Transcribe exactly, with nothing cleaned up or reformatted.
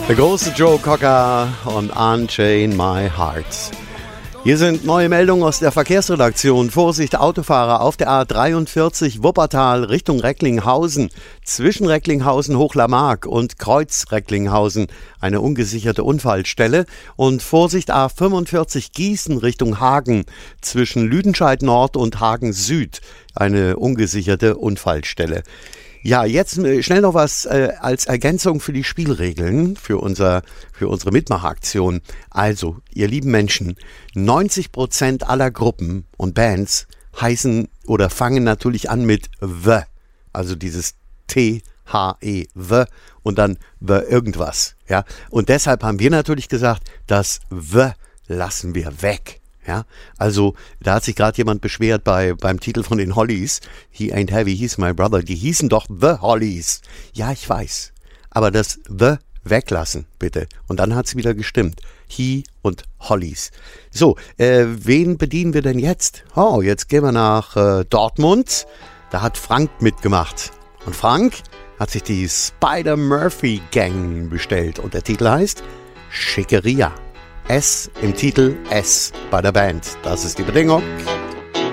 Der große Joe Cocker und Unchain My Heart. Hier sind neue Meldungen aus der Verkehrsredaktion. Vorsicht, Autofahrer auf der A dreiundvierzig Wuppertal Richtung Recklinghausen. Zwischen Recklinghausen, Hochlarmark und Kreuz Recklinghausen eine ungesicherte Unfallstelle. Und Vorsicht, A fünfundvierzig Gießen Richtung Hagen. Zwischen Lüdenscheid Nord und Hagen Süd eine ungesicherte Unfallstelle. Ja, jetzt schnell noch was äh, als Ergänzung für die Spielregeln, für, unser, für unsere Mitmachaktion. Also, ihr lieben Menschen, neunzig Prozent aller Gruppen und Bands heißen oder fangen natürlich an mit The, also dieses T H E, The und dann The irgendwas. Ja? Und deshalb haben wir natürlich gesagt, das The lassen wir weg. Ja, also da hat sich gerade jemand beschwert bei beim Titel von den Hollies, He Ain't Heavy, He's My Brother, die hießen doch The Hollies. Ja, ich weiß, aber das The weglassen, bitte. Und dann hat's wieder gestimmt. He und Hollies. So, äh, wen bedienen wir denn jetzt? Oh, jetzt gehen wir nach äh, Dortmund. Da hat Frank mitgemacht. Und Frank hat sich die Spider-Murphy-Gang bestellt. Und der Titel heißt Schickeria. S im Titel, S bei der Band. Das ist die Bedingung.